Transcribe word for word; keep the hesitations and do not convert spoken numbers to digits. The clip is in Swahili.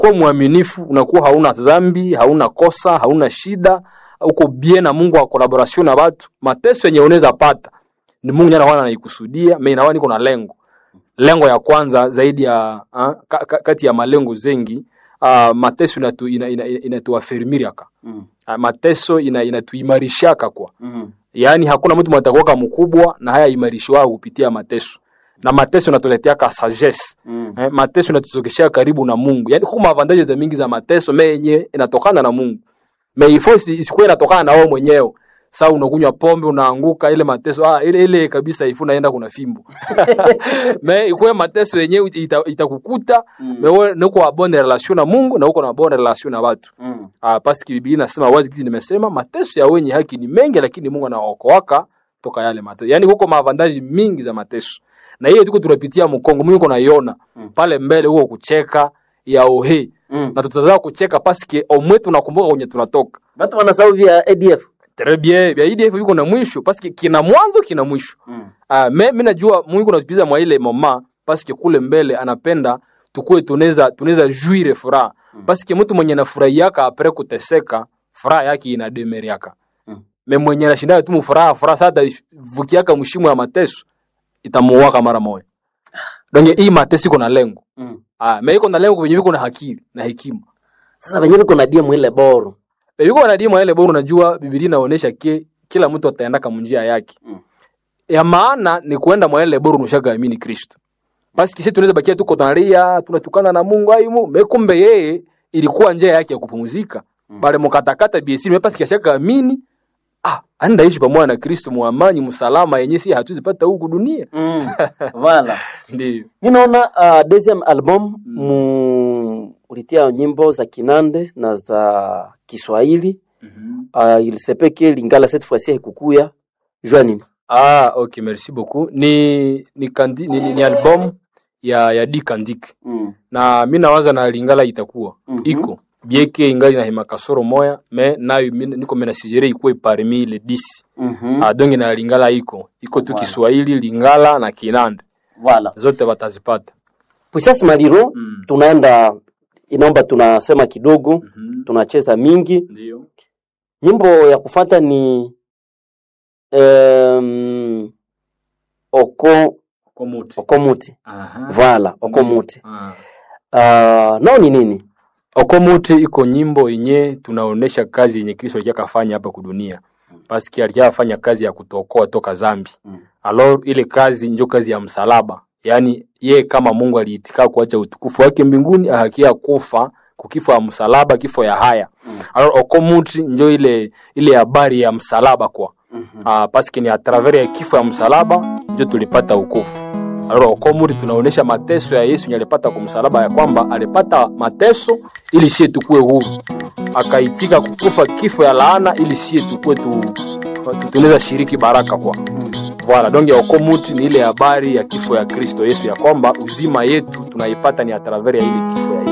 kwa muaminifu, unakuwa hauna dhambi, hauna kosa, hauna shida, uko bien na Mungu wa collaboration na watu. Mateso yenye unaweza pata ni Mungu yana wana anaikusudia. Mimi na wao niko na lengo. Lengo ya kwanza zaidi ya ha, kati ya malengo zengi, uh, mateso inatu inatuafirmiriaka. Mm. Uh, mateso ina inatuimarishaka kwa. Mm. Yaani hakuna mtu mtakuwa mkubwa na haya imarishwa kupitia mateso. Na mateso yanatuletea ka sagesse. Mm. Eh, mateso yanatuzogeshia karibu na Mungu. Yaani kuna advantages za mingi za mateso menye inatokana na Mungu. Meifosi isikuwe inatokana na wewe mwenyewe. Sasa unakunywa pombe unaanguka ile mateso ah ile ile kabisa ifu naenda kuna fimbo. Me ikuwe mateso yenyewe itakukuta mm. Mewe nuko bonne relation na Mungu na uko na bonne relation na watu. Mm. Ah parce que Biblia inasema wazi kizi nimesema mateso ya wenye haki ni mengi lakini Mungu anaokoaka toka yale mateso. Yaani huko maavantaji mingi za mateso. Na hiyo tuko tunapitia mkongo Mungu anaiona mm. Pale mbele huko kucheka ya ohe. Mm. Na tutazaa kucheka parce que au mwetu tunakumbuka kwenye tunatoka. Watu wanasahau vya A D F. Très bien. Vya A D F yuko na mwisho parce que kina mwanzo kina mwisho. Mm. Ah mimi najua Mungu anatupiza mwa ile mama parce que kule mbele anapenda tukue tunaweza tunaweza juire furaha. Mm. Parce que mtu mwenye anafurahiaka apre kuteseka furaha yake inademeriaka. Mm. Mimi mwenye anashinda tu furaha furaha sasa vukiaka mshimo ya mateso itamuwaka mara moja. Donc hii mateso iko na lengo. Mm. Ah mimi iko na lengo kwenye iko na akili na hekima. Sasa wenyewe iko na dia mwile boro. Yuko wanadimu ile bora unajua Biblia inaonyesha ke kila mtu ataenda kama njia yake. Mm. Ya maana ni kuenda mwa ile bora unashagamini Kristo. Basi kisi tunaweza bakia tuko tunalia, tunatukana na Mungu aimu, mekumbe yeye ilikuwa njia yake ya kupumzika. Mm. Bale mkatakata B S M basi kishakaamini ah anda ishi pamoja na Kristo muamani msalama yenyewe si hatuzipata huku dunia. Mm. Voilà. Ndio. Ninaona uh, deuxième album mm. mu ulitia nyimbo za Kinande na za Kiswahili. Mhm. Uh, il se peut que Lingala cette fois-ci ikukuya Joanine. Ah OK, merci beaucoup. Ni ni, kandi, ni, ni, ni album ya ya Di Kandik. Mm. Na mimi nawaza na Lingala itakuwa. Mm-hmm. Iko bieke ingali na hema kasoro moya me nayo niko mena sijere ikuwe parmi les dix. Mhm. Ah donc na Lingala iko. Iko tu voilà. Kiswahili, Lingala na Kinande. Voilà. Zote watazipata. Puissance Maliro mm. Tunaenda inaomba tunasema kidogo, mm-hmm. Tunacheza mingi. Ndio. Nyimbo ya kufuata ni um, Oko Okomuti. Okomuti. Aha. Voilà, Okomuti. Ah. Uh, nao ni nini? Okomuti iko nyimbo yenye tunaonesha kazi yenye Kristo alikafanya hapa kudunia. Paski alikafanya kazi ya kutokoa toka dhambi. Mm. Alors ile kazi ndio kazi ya msalaba. Yaani ye kama Mungu aliitika kuacha utukufu wake mbinguni ahakia kufa kukifa ya msalaba kifo ya haya. Mm. Alors Okomuti ndio ile ile habari ya msalaba kwa. Mm-hmm. Ah paski ni a travers ya kifo ya msalaba ndio tulipata wokovu. Alors Okomuti tunaonesha mateso ya Yesu alipata kwa msalaba ya kwamba alipata mateso ili sisi tukue huru. Akaitika kukufa kifo ya laana ili sisi tukue tu tunaweza shiriki baraka kwa. Voilà, donc ya Okomuti ni ile habari ya kifo ya Kristo Yesu ya kwamba uzima yetu tunaipata ni a travers ya ile kifo ya Yesu.